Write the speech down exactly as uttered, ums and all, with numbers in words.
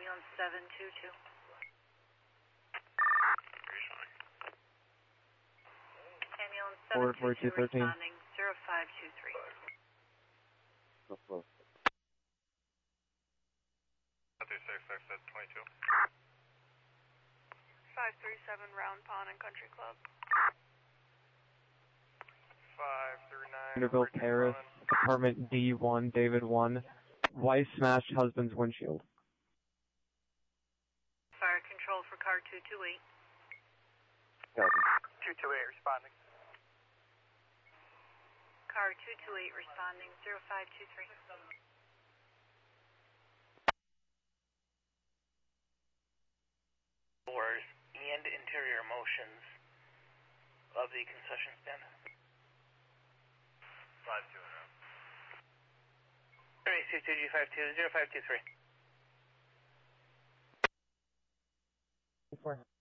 Ambulance seven two two. Ambulance seven two two responding zero five two three. So close. three six six, that's twenty-two. five three seven Round Pond and Country Club. five three nine. Vanderbilt Terrace, apartment D one, David one. Wife smashed husband's windshield. Fire control for car two two eight. two two eight responding. Car two two eight responding zero five two three. Doors and interior motions of the concession stand. five two zero. Three two two G five two zero five two three. Before.